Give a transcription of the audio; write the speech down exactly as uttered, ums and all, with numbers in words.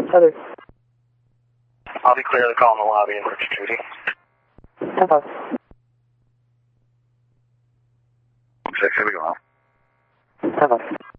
Heather. I'll be clear to call in the lobby and Rich Judy. ten five. Six, here we go. ten five.